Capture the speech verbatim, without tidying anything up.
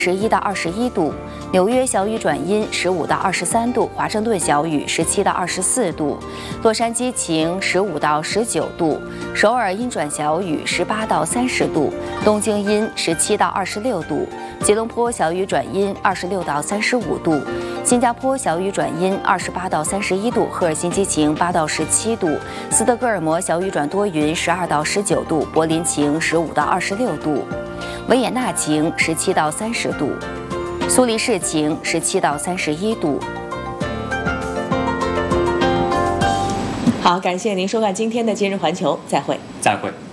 十一到二十一度，纽约小雨转阴，十五到二十三度；华盛顿小雨，十七到二十四度；洛杉矶晴，十五到十九度；首尔阴转小雨，十八到三十度；东京阴，十七到二十六度；吉隆坡小雨转阴，二十六到三十五度；新加坡小雨转阴，二十八到三十一度；赫尔辛基晴，八到十七度；斯德哥尔摩小雨转多云，十二到十九度；柏林晴，十五到二十六度。维也纳晴，十七到三十度；苏黎世晴，十七到三十一度。 好，感谢您收看今天的今日环球，再会， 再会。